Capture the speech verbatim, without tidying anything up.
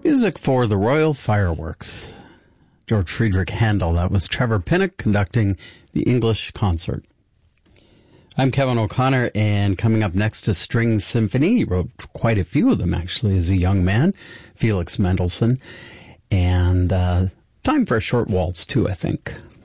Music for the Royal Fireworks. George Friedrich Handel. That was Trevor Pinnock conducting the English concert. I'm Kevin O'Connor, and coming up next is String Symphony. He wrote quite a few of them, actually, as a young man. Felix Mendelssohn. And uh, time for a short waltz, too, I think.